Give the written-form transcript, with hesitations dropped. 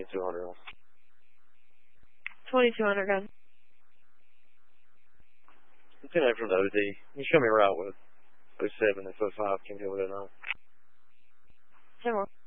2200. 2200, gun. I'm 10 from the OD. You show me right with 07 and 05 can deal with it now. 10 more.